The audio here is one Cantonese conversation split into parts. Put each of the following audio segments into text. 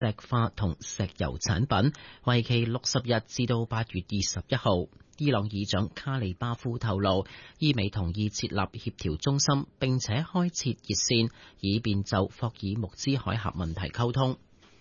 石化同石油產品，為期60日至到8月21號。伊朗議長卡利巴夫透露，伊美同意設立協調中心，並且開設熱線，以便就霍爾木茲海峽問題溝通。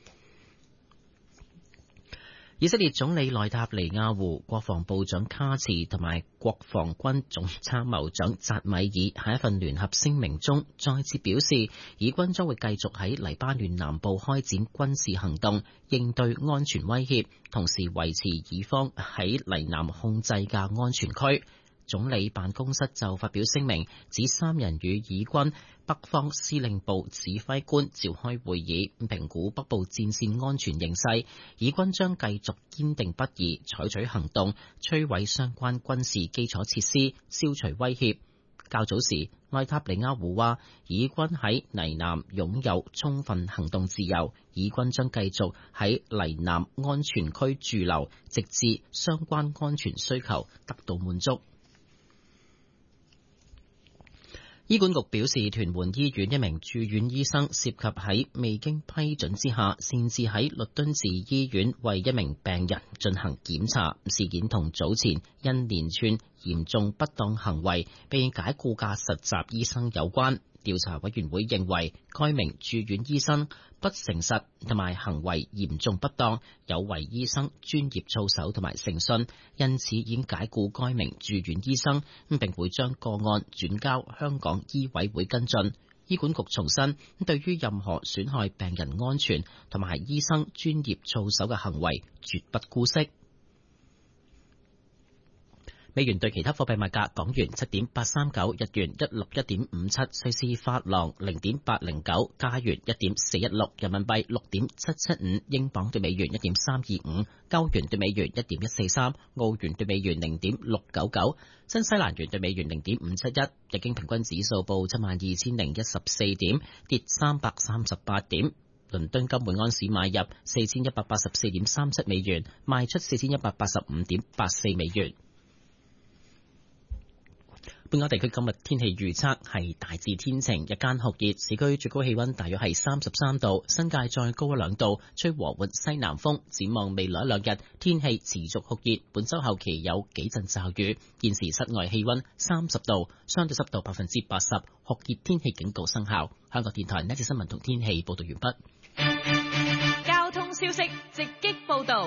以色列總理內塔尼亞胡、國防部長卡茨同埋國防軍總參謀長扎米爾喺一份聯合聲明中再次表示，以軍將會繼續喺黎巴嫩南部開展軍事行動，應對安全威脅，同時維持以方喺黎南控制嘅安全區。總理辦公室就發表聲明，指三人與以軍北方司令部指揮官召開會議，評估北部戰線安全形勢。以軍將繼續堅定不移採取行動，摧毀相關軍事基礎設施，消除威脅。較早時，內塔尼亞胡話，以軍喺黎南擁有充分行動自由，以軍將繼續喺黎南安全區駐留，直至相關安全需求得到滿足。醫管局表示，屯門醫院一名住院醫生涉及喺未經批准之下，擅自喺律敦治醫院為一名病人進行檢查。事件同早前因連串嚴重不當行為被解僱嘅實習醫生有關。調查委員會認為，該名住院醫生不誠實同埋行為嚴重不當，有違醫生專業操守同埋誠信，因此已經解僱該名住院醫生，並會將個案轉交香港醫委會跟進。醫管局重申，對於任何損害病人安全同埋醫生專業操守嘅行為，絕不姑息。美元對其他貨幣物價：港元7.839，日元161.57，瑞士法郎0.809，加元1.416，人民幣6.775，英鎊對美元1.325，歐元對美元1.143，澳元對美元0.699，新西蘭元對美元0.571。日經平均指數報72,014點，跌338點。倫敦金每安士買入4184.37美元，賣出4185.84美元。本港地區今日天氣預測係大致天晴，日間酷熱，市區最高氣溫大約係33度，新界再高1-2度，吹和緩西南風。展望未來2日，天氣持續酷熱，本週後期有幾陣驟雨。現時室外氣溫30度，相對濕度80%，酷熱天氣警告生效。香港電台呢節新聞同天氣報道完畢。 交通消息直擊報道。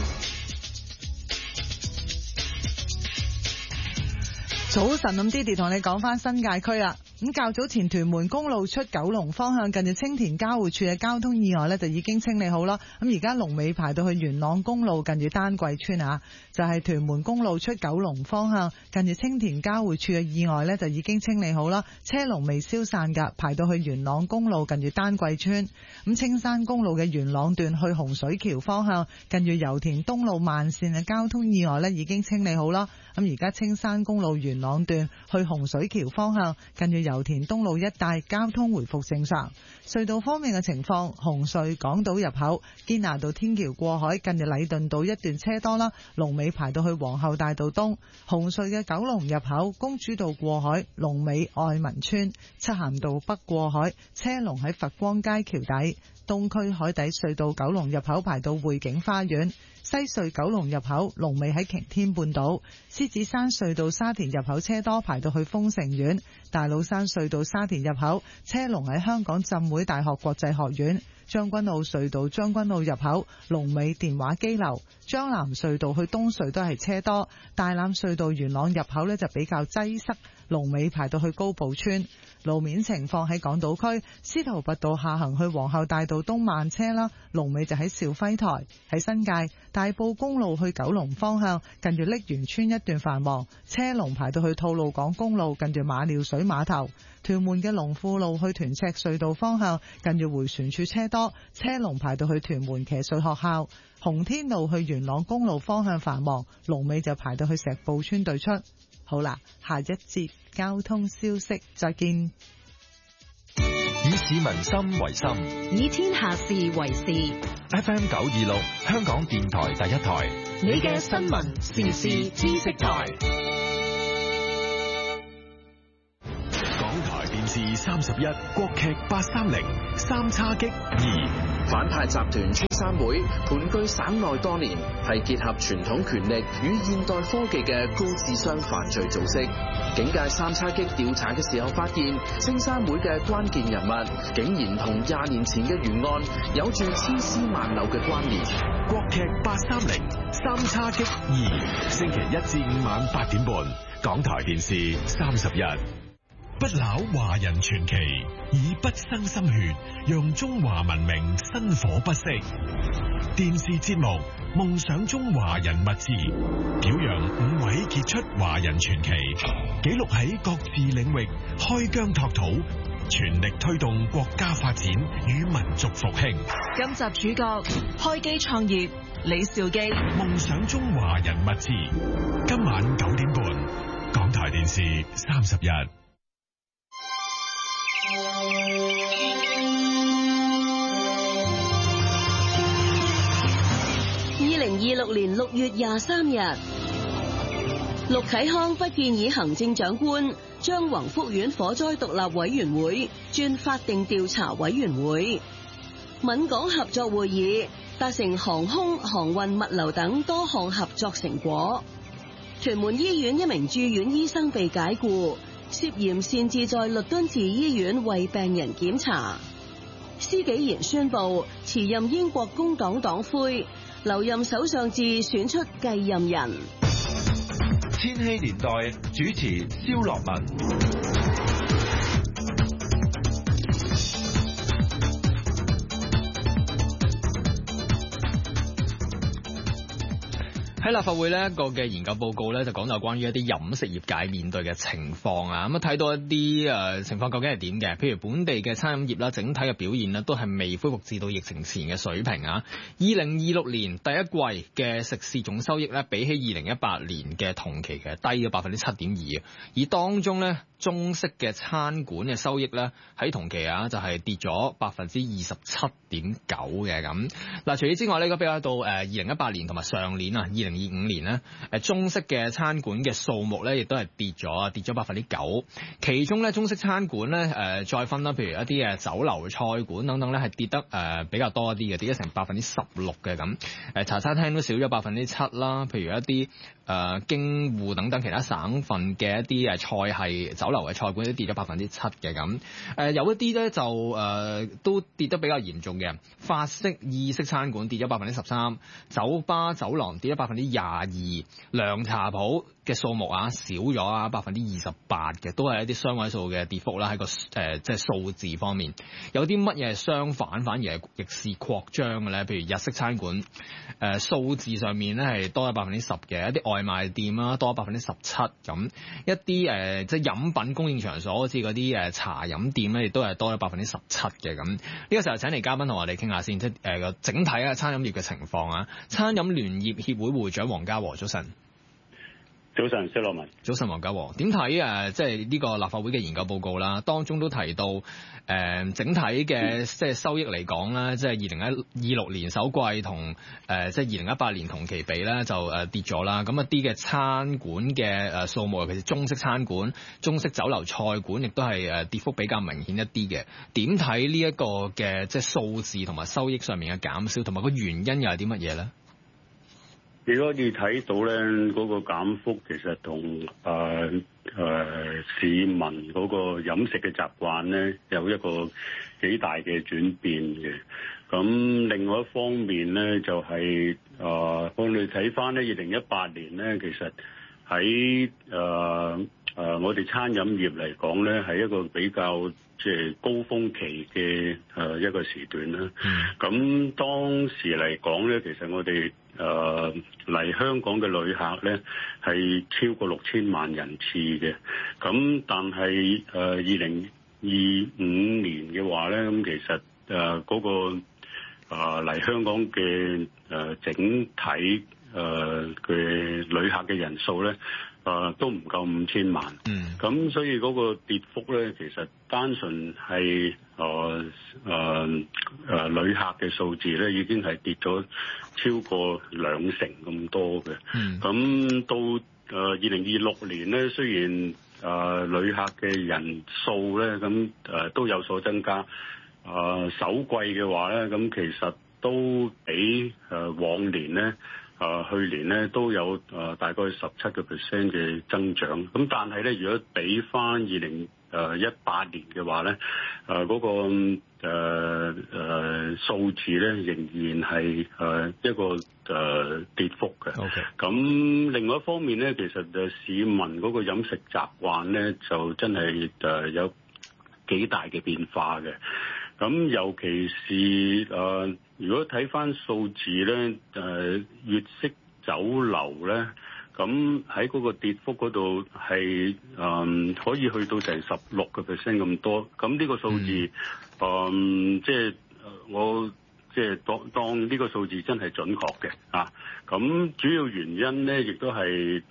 早晨，咁Didi同你講翻新界區啦。咁較早前屯門公路出九龍方向近住青田交匯處嘅交通意外呢，就已經清理好啦。咁而家龍尾排到去元朗公路近住丹桂村啊，就係屯門公路出九龍方向近住青田交匯處嘅意外呢，就已經清理好啦。車龍未消散噶，排到去元朗公路近住丹桂村。咁青山公路嘅元朗段去洪水橋方向近住油田東路慢線嘅交通意外呢，已經清理好啦。咁而家青山公路元朗段去洪水橋方向近住油田東路一帶交通回復正常。隧道方面嘅情況，紅隧港島入口堅拿道天橋過海近住禮頓道一段車多啦，龍尾排到去皇后大道東。紅隧嘅九龍入口公主道過海龍尾愛民村，漆咸道北過海車龍喺佛光街橋底。東區海底隧道九龍入口排到匯景花園，西隧九龍入口龍尾喺擎天半島。獅子山隧道沙田入口車多排到去豐盛苑，大老山隧道沙田入口車龍喺香港浸會大學國際學院。將軍澳隧道將軍澳入口龍尾電話機樓，將南隧道去東隧都係車多，大欖隧道元朗入口呢就比較擠塞，龍尾排到去高埔村。路面情況喺港島區司徒拔道下行去皇后大道東慢車啦，龍尾就喺兆輝台。喺新界大埔公路去九龍方向近住瀝源村一段繁忙，車龍排到去吐露港公路近住馬料水碼頭。屯門嘅龍富路去屯赤隧道方向近住迴旋處車多，車龍排到去屯門騎術學校。紅天路去元朗公路方向繁忙，龍尾就排到去石埔村對出。好啦，下一節交通消息再見。 以市民心為心， 以天下事為事。 FM 926香港電台第一台， 你嘅新聞時事知識台。 港台電視31國劇830三叉戟2。 反派集團青山會盤踞省內多年，係結合傳統權力與現代科技嘅高智商犯罪組織。警界三叉戟調查嘅時候發現，青山會嘅關鍵人物竟然同20年前嘅懸案有住千絲萬縷嘅關聯。 國劇830三叉戟2，星期1至5晚8點半，港台電視31。不朽華人傳奇，以不生心血，讓中華文明薪火不息。電視節目《夢想中華人物誌》，表揚5位傑出華人傳奇，記錄喺各自領域開疆拓土，全力推動國家發展與民族復興。 今集主角開機創業李兆基。 夢想中華人物誌，今晚9點半，港台電視31。 2026年6月23日，陸啟康不建議行政長官將宏福苑火災獨立委員會轉法定調查委員會。閩港合作會議達成航空、航運、物流等多項合作成果。屯門醫院一名住院醫生被解僱，涉嫌擅自在律敦治醫院為病人檢查。施紀賢宣布辭任英國工黨黨魁，留任首相至選出繼任人。 千禧年代主持蕭樂文。 喺立法會呢一個嘅研究報告咧，就講到關於一啲飲食業界面對嘅情況啊，咁啊睇到一啲情況究竟係點嘅？譬如本地嘅餐飲業啦，整體嘅表現呢都係未恢復至到疫情前嘅水平啊。2026年第一季嘅食肆總收益咧，比起2018年嘅同期嘅低咗7.2%啊，而當中咧中式嘅餐館嘅收益咧喺同期啊就係跌咗27.9%嘅咁。嗱，除此之外呢，個比較到2018年同埋上年啊2025年咧，中式嘅餐館嘅數目咧，亦都係跌咗9%。其中咧，中式餐館咧，再分啦，譬如一啲酒樓、菜館等等咧，係跌得比較多一啲嘅，跌咗成16%嘅咁。茶餐廳都少咗7%啦。譬如一啲京滬等等其他省份嘅一啲菜系酒樓嘅菜館都跌咗7%嘅咁。有一啲咧就都跌得比較嚴重嘅，法式、意式餐館跌咗13%，酒吧、酒廊跌咗22%，涼茶鋪嘅數目啊少咗28%嘅，都係一啲雙位數嘅跌幅啦。喺個即係數字方面，有啲乜嘢係相反，反而係逆市擴張嘅咧？譬如日式餐館，數字上面咧係多咗10%嘅，一啲外賣店啦多咗17%咁，一啲即係飲品供應場所好似嗰啲茶飲店咧，亦都係多咗17%嘅咁。呢個時候請嚟嘉賓同我哋傾下先，即係個整體啊餐飲業嘅情況啊。餐飲聯業協會會長黃家和，早晨。 早晨，蕭樂文。早晨， 黃家和。點睇即係呢個立法會嘅研究報告啦？當中都提到整體嘅即係收益嚟講啦，即係2026年首季同即係2018年同期比咧就跌咗啦。咁一啲嘅餐館嘅數目，尤其是中式餐館、中式酒樓、菜館，亦都係跌幅比較明顯一啲嘅。點睇呢一個嘅即係數字同埋收益上面嘅減少，同埋個原因又係啲乜嘢咧？ 你可以睇到咧，嗰個減幅其實同市民嗰個飲食嘅習慣咧有一個幾大嘅轉變嘅。咁另外一方面咧，就係我哋睇翻咧2018年咧，其實喺我哋餐飲業嚟講咧，係一個比較即係高峰期嘅一個時段啦。咁當時嚟講咧，其實我哋嚟香港嘅旅客咧係超過6000萬人次嘅。咁但係2025年嘅話咧，咁其實嗰個嚟香港嘅整體嘅旅客嘅人數咧，都唔夠5000萬。咁所以嗰個跌幅咧，其實單純係旅客嘅數字咧，已經係跌咗超過20%咁多嘅。咁到2026年咧，雖然旅客嘅人數咧咁都有所增加， 首季嘅話咧，咁其實都比往年咧。去年咧都有大概17% 嘅增長，咁但係咧，如果比翻2018年嘅話咧，嗰個數字咧仍然係一個跌幅嘅。 Okay. 咁另外一方面咧，其實市民嗰個飲食習慣咧就真係有幾大嘅變化嘅。咁尤其是如果睇翻數字咧，粵式酒樓咧，咁喺嗰個跌幅嗰度係可以去到成16% 咁多。咁呢個數字，即係我即係當呢個數字真係準確嘅啊。咁主要原因咧，亦都係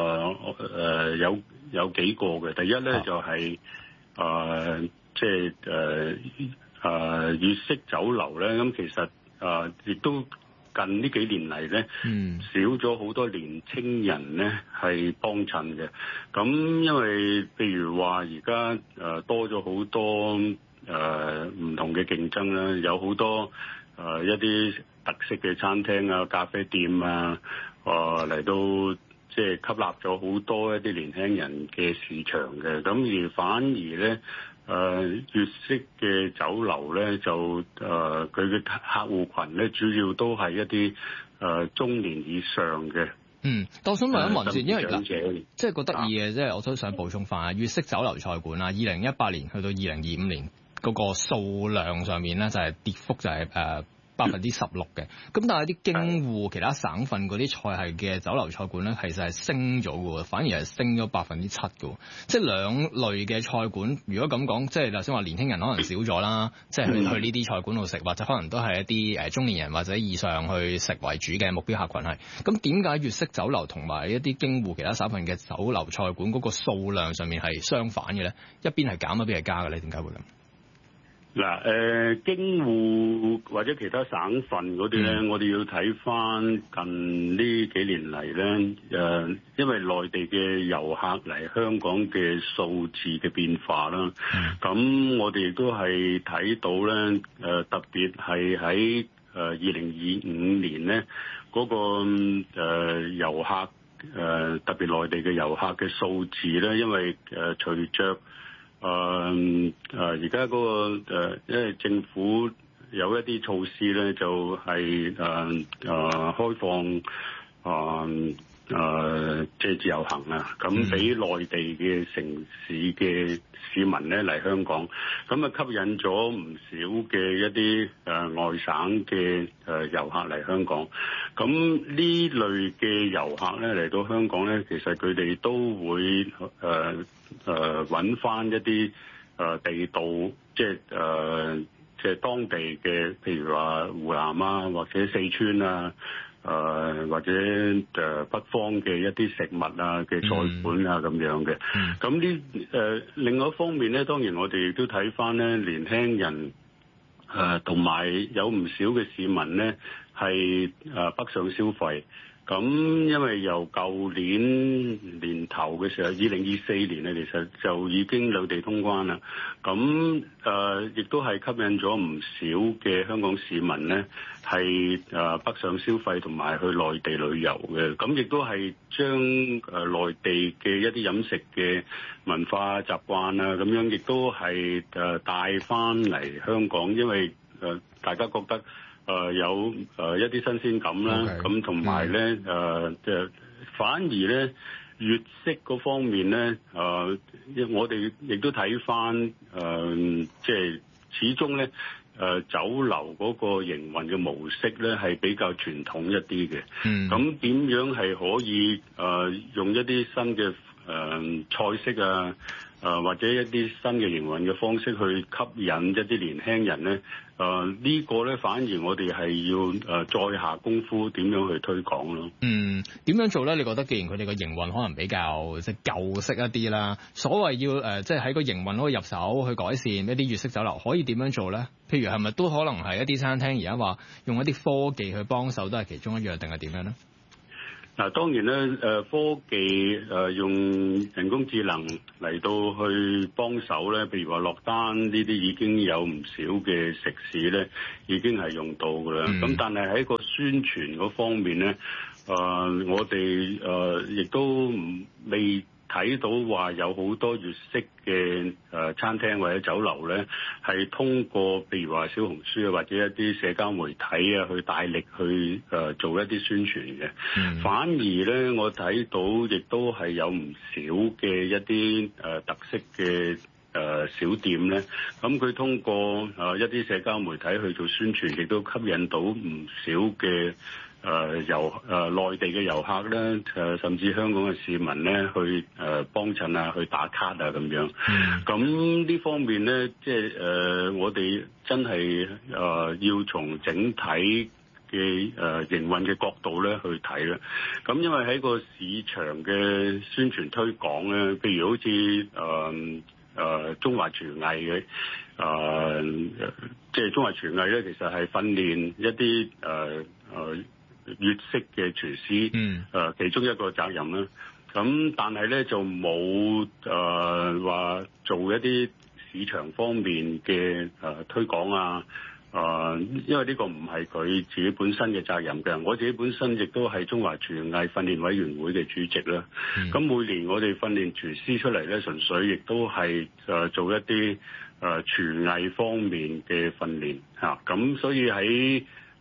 有幾個嘅。第一咧就係即係粵式酒樓咧，咁其實亦都近呢幾年嚟咧，少咗好多年青人咧係幫襯嘅。咁因為譬如話而家多咗好多唔同嘅競爭啦，有好多一啲特色嘅餐廳啊、咖啡店啊，嚟到即係吸納咗好多一啲年輕人嘅市場嘅。咁而反而咧。粵式嘅酒樓咧，就佢嘅客戶群咧，主要都係一啲中年以上嘅。 我想問一問先，因為即係覺得意嘅，即係我都想補充翻粵式酒樓菜館啦。2018年去到2025年嗰個數量上面咧，就係跌幅就係16%嘅，咁但係啲京滬其他省份嗰啲菜系嘅酒樓菜館咧，其實係升咗嘅喎，反而係升咗7%嘅，即係兩類嘅菜館。如果咁講，即係頭先話年輕人可能少咗啦，即係去呢啲菜館度食，或者可能都係一啲中年人或者以上去食為主嘅目標客群係。咁點解粵式酒樓同埋一啲京滬其他省份嘅酒樓菜館嗰個數量上面係相反嘅咧？一邊係減，一邊係加嘅咧？點解會咁？ 嗱，京滬或者其他省份嗰啲咧，我哋要睇翻近呢幾年嚟咧，因為內地嘅遊客嚟香港嘅數字嘅變化啦，咁我哋亦都係睇到咧，特別係喺2025年咧嗰個遊客特別內地嘅遊客嘅數字咧，因為隨着而家嗰個因為政府有一啲措施咧，就係開放即係自由行啊，咁俾內地嘅城市嘅市民咧嚟香港，咁啊吸引咗唔少嘅一啲外省嘅遊客嚟香港。咁呢類嘅遊客咧嚟到香港咧，其實佢哋都會揾翻一啲地道，即係當地嘅，譬如話湖南啊，或者四川啊，或者北方嘅一啲食物啊嘅菜館啊咁樣嘅。咁另外一方面咧，當然我哋亦都睇翻咧年輕人同埋有唔少嘅市民咧係北上消費。咁因為由舊年頭嘅時候，2024年咧，其實就已經兩地通關啦。咁亦都係吸引咗唔少嘅香港市民咧，係北上消費同埋去內地旅遊嘅。咁亦都係將內地嘅一啲飲食嘅文化習慣啊，咁樣亦都係帶翻嚟香港，因為大家覺得有一啲新鮮感啦，咁同埋咧反而咧粵式嗰方面咧我哋亦都睇翻即係始終咧酒樓嗰個營運嘅模式咧係比較傳統一啲嘅。咁點樣係可以用一啲新嘅菜式啊？或者一啲新嘅營運嘅方式去吸引一啲年輕人咧，呢個咧反而我哋係要再下功夫點樣去推廣咯。 點樣做咧？你覺得既然佢哋個營運可能比較即係舊式一啲啦，所謂要即係喺個營運嗰度入手去改善一啲粵式酒樓，可以點樣做咧？譬如係咪都可能係一啲餐廳而家話用一啲科技去幫手，都係其中一樣，定係點樣咧？ 嗱，當然咧，科技用人工智能嚟到去幫手咧，譬如話落單呢啲已經有唔少嘅食肆咧，已經係用到㗎啦。咁但係喺個宣傳嗰方面咧，我哋亦都未睇到話有好多粵式嘅餐廳或者酒樓咧，係通過譬如話小紅書啊或者一啲社交媒體啊去大力去做一啲宣傳嘅。反而咧，我睇到亦都係有唔少嘅一啲特色嘅小店咧，咁佢通過一啲社交媒體去做宣傳，亦都吸引到唔少嘅內地嘅遊客咧，甚至香港嘅市民咧去幫襯啊，去打卡啊咁樣。咁呢方面咧，即係我哋真係要從整體嘅營運嘅角度咧去睇啦。咁因為喺個市場嘅宣傳推廣咧，譬如好似中華廚藝嘅即係中華廚藝咧，其實係訓練一啲粵式嘅廚師，其中一個責任啦。咁但係咧就冇話做一啲市場方面嘅推廣啊。因為呢個唔係佢自己本身嘅責任嘅，我自己本身亦都係中華廚藝訓練委員會嘅主席啦。咁每年我哋訓練廚師出嚟咧，純粹亦都係做一啲廚藝方面嘅訓練嚇。咁所以喺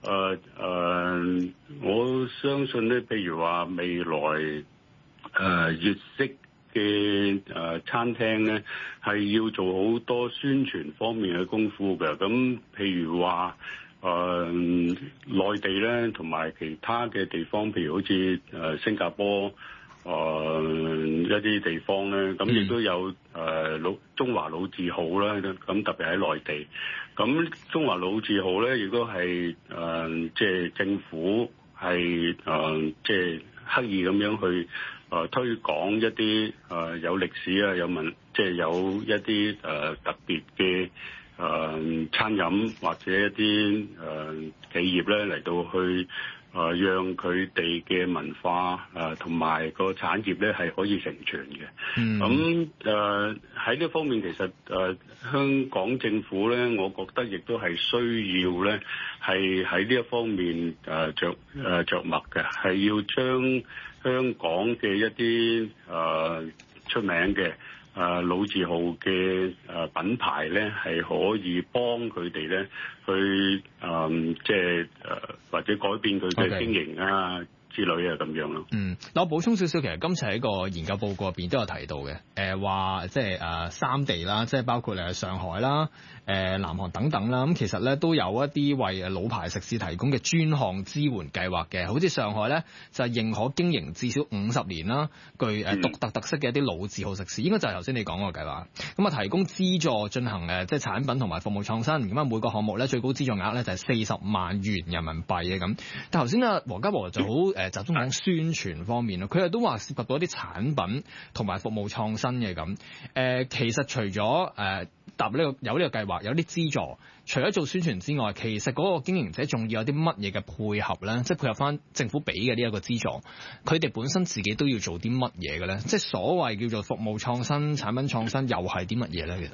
我相信咧，譬如話未來粵式嘅餐廳咧，係要做好多宣傳方面嘅功夫嘅。咁譬如話內地咧，同埋其他嘅地方，譬如好似新加坡一啲地方咧，咁亦都有中華老字號啦。咁特別喺內地，咁中華老字號咧，亦都係即係政府係即係刻意咁樣去推廣一啲有歷史啊，即係有一啲特別嘅餐飲或者一啲企業咧嚟到去讓佢哋嘅文化同埋個產業咧係可以承傳嘅。咁喺呢方面其實香港政府咧，我覺得亦都係需要咧係喺呢一方面着墨嘅，係要將香港嘅一啲出名嘅老字號嘅品牌咧，係可以幫佢哋咧去即係或者改變佢嘅經營啊之類啊咁樣咯。 嗱，我補充少少，其實今次喺個研究報告入邊都有提到嘅，話即係三地啦，即係包括上海啦、南韓等等啦，咁其實咧都有一啲為老牌食肆提供嘅專項支援計劃嘅，好似上海咧就係認可經營至少50年啦，具獨特特色嘅一啲老字號食肆，應該就係頭先你講嗰個計劃。咁啊提供資助進行即係產品同埋服務創新，咁啊每個項目咧最高資助額咧就係40萬元人民幣嘅咁。但頭先黃家和就好集中講宣傳方面咯，佢哋都話涉及到一啲產品同埋服務創新嘅咁。其實除咗有呢個計劃，有啲資助，除咗做宣傳之外，其實嗰個經營者仲要有啲乜嘢嘅配合咧？即係配合翻政府俾嘅呢一個資助，佢哋本身自己都要做啲乜嘢嘅咧？即係所謂叫做服務創新、產品創新，又係啲乜嘢咧？其實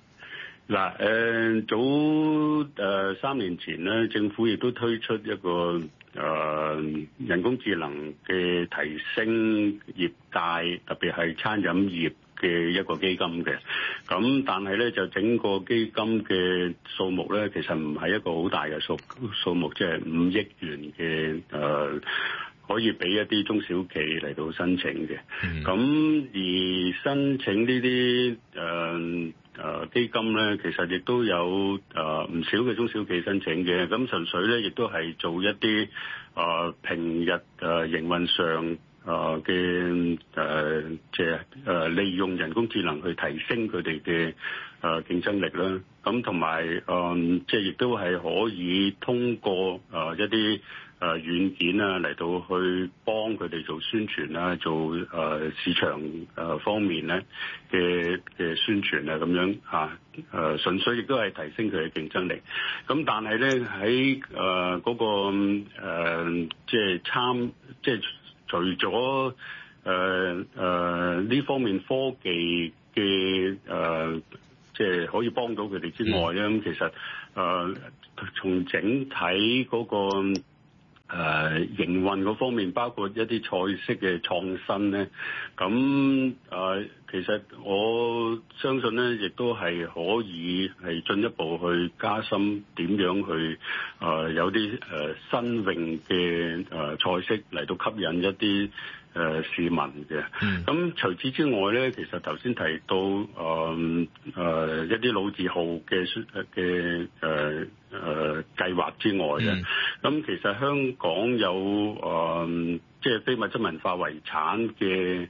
嗱，早3年前咧，政府亦都推出一個人工智能嘅提升業界，特別係餐飲業嘅一個基金嘅。咁但係咧就整個基金嘅數目咧，其實唔係一個好大嘅數目，即係5億元嘅可以俾一啲中小企嚟到申請嘅。咁而申請呢啲基金咧，其實亦都有唔少嘅中小企申請嘅。咁純粹咧，亦都係做一啲平日營運上嘅即係利用人工智能去提升佢哋嘅競爭力啦。咁同埋即係亦都係可以通過一啲軟件啊嚟到去幫佢哋做宣傳啊，做市場方面咧嘅宣傳啊咁樣嚇。純粹亦都係提升佢嘅競爭力。咁但係咧喺嗰個即係除咗呢方面科技嘅即係可以幫到佢哋之外咧，咁其實從整體嗰個營運嗰方面，包括一啲菜式嘅創新咧，咁其實我相信咧，亦都係可以係進一步去加深點樣去有啲新穎嘅菜式嚟到吸引一啲市民嘅。咁除此之外咧，其實頭先提到一啲老字號嘅計劃之外咧，咁其實香港有即係非物質文化遺產嘅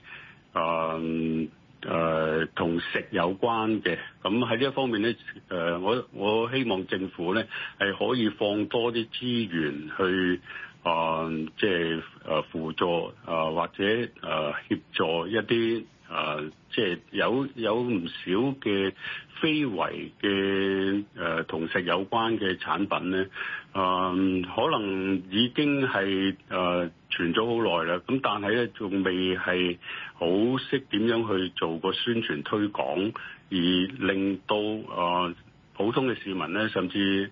同食有關嘅，咁喺呢一方面咧，我希望政府咧係可以放多啲資源去即係輔助或者協助一啲即係有唔少嘅非遺嘅同食有關嘅產品咧，可能已經係傳咗好耐啦，咁但係咧仲未係好識點樣去做個宣傳推廣，而令到普通嘅市民咧，甚至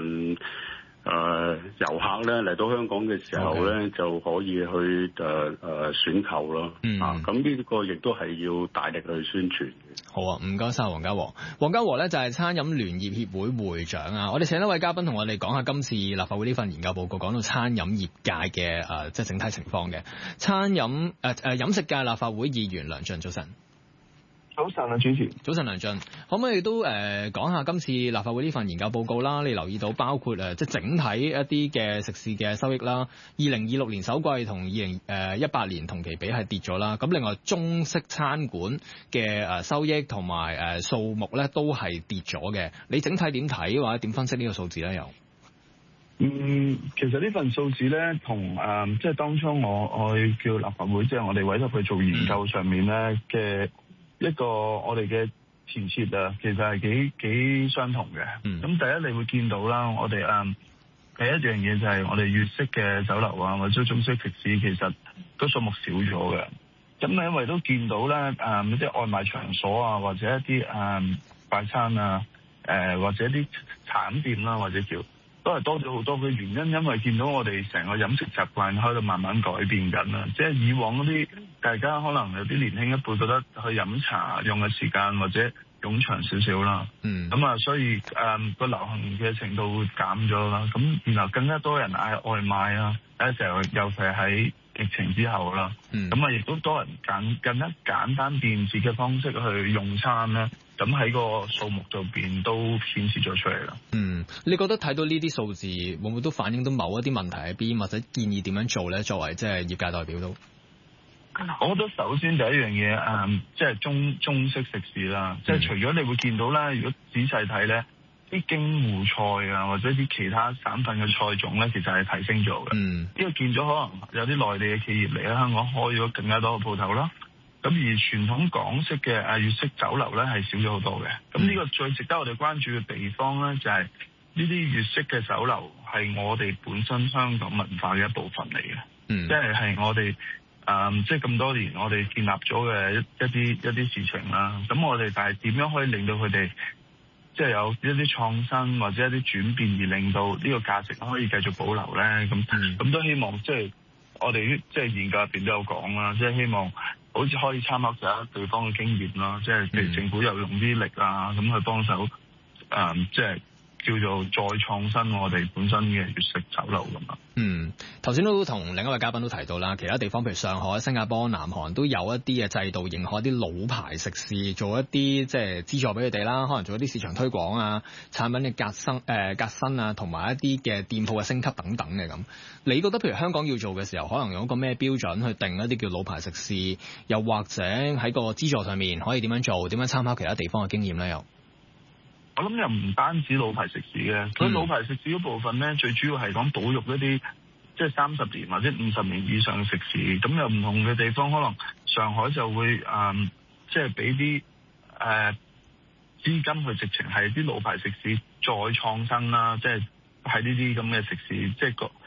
遊客咧嚟到香港嘅時候咧，就可以去選購咯。咁呢個亦都係要大力去宣傳嘅。 好啊，唔該晒黃家和。黃家和咧就係餐飲聯業協會會長啊。我哋請一位嘉賓同我哋講下今次立法會呢份研究報告講到餐飲業界嘅即係整體情況嘅。餐飲飲食界立法會議員梁進，早晨。 早晨啊，主持。早晨，梁進，可唔可以都講下今次立法會呢份研究報告啦？你留意到包括即係整體一啲嘅食肆嘅收益啦，2026年首季同2018年同期比係跌咗啦。咁另外中式餐館嘅收益同埋數目咧都係跌咗嘅。你整體點睇或者點分析呢個數字咧？又其實呢份數字咧同即係當初我叫立法會即係我哋委託佢做研究上面咧嘅一個我哋嘅前設啊，其實係幾相同嘅。咁第一你會見到啦，我哋第一樣嘢就係我哋粵式嘅酒樓啊，或者中式食肆，其實個數目少咗嘅。咁因為都見到咧一啲外賣場所啊，或者一啲快餐啊，或者一啲產店啦，或者叫都係多咗好多嘅原因，因為見到我哋成個飲食習慣喺度慢慢改變緊啦。即係以往嗰啲大家可能有啲年輕一輩覺得去飲茶用嘅時間或者冗長少少啦。所以個流行嘅程度會減咗啦。咁然後更加多人嗌外賣啊，有時候尤其係喺疫情之後啦。亦都多人更加簡單便捷嘅方式去用餐咧。咁喺個數目度邊都顯示咗出嚟啦。 你覺得睇到呢啲數字，會唔會都反映到某一啲問題喺邊，或者建議點樣做咧？作為即係業界代表都， 我覺得首先第一樣嘢，即係中式食肆啦。即係除咗你會見到啦，如果仔細睇咧，啲京滬菜啊，或者啲其他省份嘅菜種咧，其實係提升咗嘅。因為見咗可能有啲內地嘅企業嚟喺香港開咗更加多嘅鋪頭啦。咁而傳統港式嘅粵式酒樓咧係少咗好多嘅。咁呢個最值得我哋關注嘅地方咧，就係呢啲粵式嘅酒樓係我哋本身香港文化嘅一部分嚟嘅。即係我哋即係咁多年我哋建立咗嘅一啲事情啦。咁我哋但係點樣可以令到佢哋即係有一啲創新或者一啲轉變，而令到呢個價值可以繼續保留咧？咁都希望即係我哋即係研究入邊都有講啦，即係希望好似可以參考其他地方嘅經驗啦，即係譬如政府又用啲力啊，咁去幫手，即係叫做再創新我哋本身嘅粵式酒樓咁啊。 頭先都同另一位嘉賓都提到啦，其他地方譬如上海、新加坡、南韓都有一啲嘅制度認可一啲老牌食肆，做一啲即係資助俾佢哋啦，可能做一啲市場推廣啊、產品嘅革新啊，同埋一啲嘅店鋪嘅升級等等嘅咁。你覺得譬如香港要做嘅時候，可能用一個咩標準去定一啲叫老牌食肆，又或者喺個資助上面可以點樣做？點樣參考其他地方嘅經驗咧？又我諗又唔單止老牌食肆嘅，佢老牌食肆嗰部分咧，最主要係講保育一啲即係30年或者50年以上嘅食肆。咁有唔同嘅地方，可能上海就會即係俾啲資金去直情係啲老牌食肆再創新啦，即係喺呢啲咁嘅食肆，即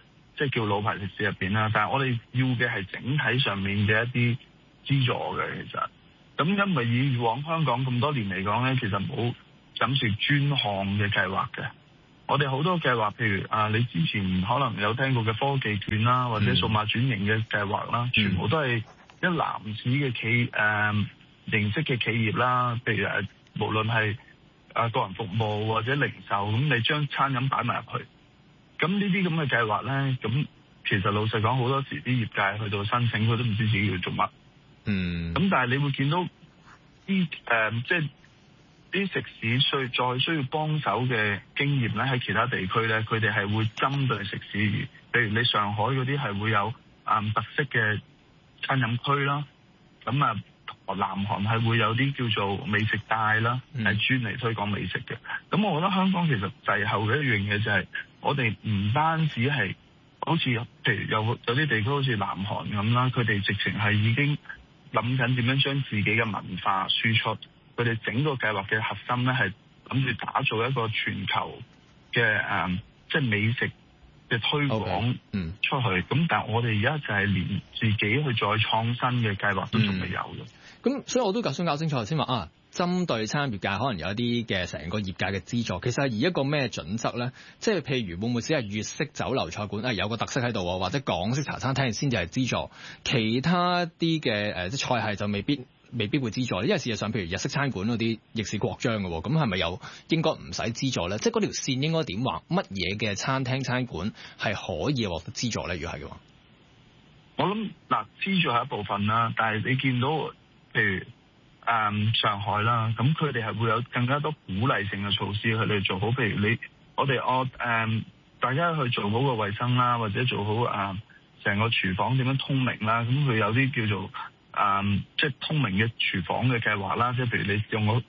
即係叫老牌食肆入邊啦，但係我哋要嘅係整體上面嘅一啲資助嘅其實。咁因為以往香港咁多年嚟講咧，其實冇飲食專項嘅計劃嘅。我哋好多計劃，譬如你之前可能有聽過嘅科技券啦，或者數碼轉型嘅計劃啦，全部都係一籃子嘅形式嘅企業啦。譬如無論係個人服務或者零售，咁你將餐飲擺埋入去。咁呢啲咁嘅計劃咧，咁其實老實講，好多時啲業界去到申請，佢都唔知自己要做乜。咁但係你會見到啲即係啲食肆再需要幫手嘅經驗咧，喺其他地區咧，佢哋係會針對食肆，譬如你上海嗰啲係會有特色嘅餐飲區啦，咁南韓係會有啲叫做美食帶啦，係專嚟推廣美食嘅。咁我覺得香港其實滯後嘅一樣嘢就係，我哋唔單止係好似譬如有啲地區好似南韓咁啦，佢哋直情係已經諗緊點樣將自己嘅文化輸出。佢哋整個計劃嘅核心咧，係諗住打造一個全球嘅即係美食嘅推廣出去。咁但係我哋而家就係連自己去再創新嘅計劃都仲未有嘅。 咁所以我都想搞清楚先話針對餐飲業界可能有一啲嘅成個業界嘅資助，其實係以一個咩準則咧？即係譬如會唔會只係粵式酒樓菜館有個特色喺度，或者港式茶餐廳先至係資助，其他啲嘅即係菜系就未必會資助，因為事實上譬如日式餐館嗰啲逆市擴張嘅喎，咁係咪有應該唔使資助咧？即係嗰條線應該點畫？乜嘢嘅餐廳餐館係可以獲得資助咧？如果係嘅話， 我諗資助係一部分啦，但係你見到譬如上海啦，咁佢哋係會有更加多鼓勵性嘅措施去嚟做好，譬如大家去做好個衛生啦，或者做好成個廚房點樣通明啦，咁佢有啲叫做即係通明嘅廚房嘅計劃啦，即係譬如你用個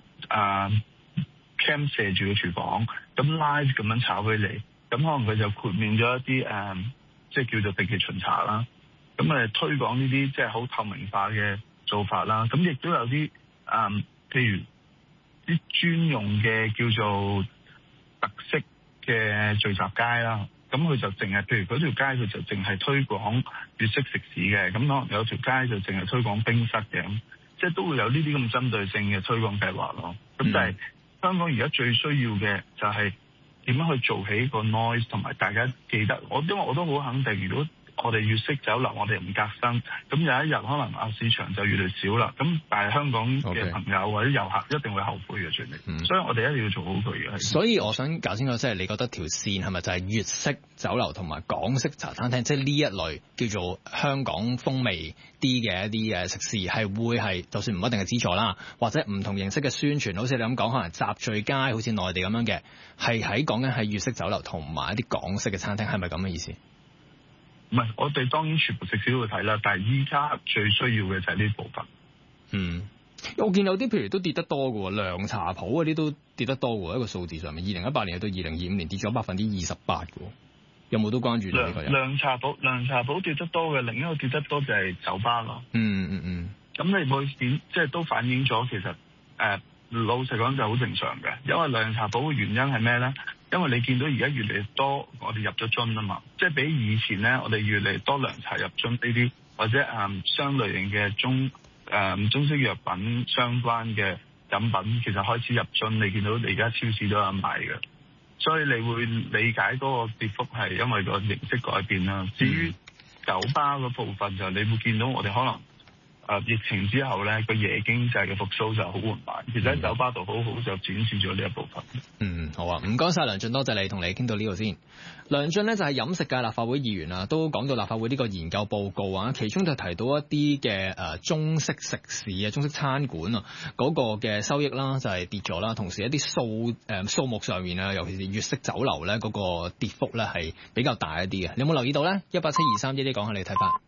cam 射住個廚房，咁 live 咁樣炒俾你，咁可能佢就豁免咗一啲即係叫做定期巡查啦，咁推廣呢啲即係好透明化嘅做法啦，咁亦都有啲譬如啲專用嘅叫做特色嘅聚集街啦，咁佢就淨係譬如嗰條街佢就淨係推廣粵式食肆嘅，咁可能有條街就淨係推廣冰室嘅，咁即係都會有呢啲咁針對性嘅推廣計劃咯。咁但係香港而家最需要嘅就係點樣去做起個 noise， 同埋大家記得因為我都好肯定，如果我哋粵式酒樓我哋唔革新，咁有一日可能市場就越嚟越少啦。咁但係香港嘅朋友或者遊客一定會後悔嘅，最尾。所以我哋一定要做好佢嘅。所以我想搞清楚，即係你覺得條線係咪就係粵式酒樓同埋港式茶餐廳，即係呢一類叫做香港風味啲嘅一啲食肆，係會係就算唔一定係資助啦，或者唔同形式嘅宣傳，好似你咁講，可能集聚街好似內地咁樣嘅，係講緊係粵式酒樓同埋一啲港式嘅餐廳，係咪咁嘅意思？ 唔係，我哋當然全部食肆都會睇啦，但係依家最需要嘅就係呢部分。 我見有啲譬如都跌得多嘅喎，涼茶鋪嗰啲都跌得多嘅，一個數字上面，2018年到2025年跌咗28%嘅，有冇都關注到呢個人？涼茶鋪跌得多嘅，另一個跌得多就係酒吧咯。咁你會點？即係都反映咗其實老實講就好正常嘅，因為涼茶鋪嘅原因係咩咧？因為你見到而家越嚟越多我哋入咗樽啊嘛，即係比以前咧，我哋越嚟越多涼茶入樽呢啲，或者相類型嘅中式藥品相關嘅飲品，其實開始入樽，你見到你而家超市都有賣嘅，所以你會理解嗰個跌幅係因為個形式改變啦。至於酒吧嗰部分就你會見到我哋可能疫情之後咧，個夜經濟嘅復甦就好緩慢，其實喺酒吧度好就展示咗呢一部分。好啊，唔該晒梁進，多謝你，同你傾到呢度先。梁進呢就係飲食界立法會議員啊，都講到立法會呢個研究報告啊，其中就提到一啲嘅中式食肆啊、中式餐館啊嗰個嘅收益啦，就係跌咗啦，同時一啲數目上面啊，尤其是粵式酒樓咧嗰個跌幅咧係比較大一啲嘅。你有冇留意到咧？18723呢啲講下你睇法。